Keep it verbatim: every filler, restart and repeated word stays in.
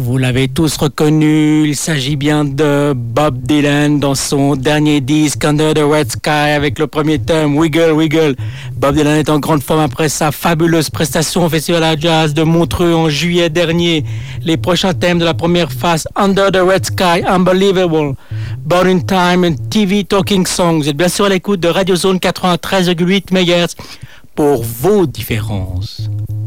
Vous l'avez tous reconnu, il s'agit bien de Bob Dylan dans son dernier disque Under the Red Sky avec le premier thème Wiggle Wiggle. Bob Dylan est en grande forme après sa fabuleuse prestation au Festival à Jazz de Montreux en juillet dernier. Les prochains thèmes de la première phase Under the Red Sky, Unbelievable, Born in Time and T V Talking Songs. Vous êtes bien sûr à l'écoute de Radio Zone quatre-vingt-treize virgule huit mégahertz pour vos différences.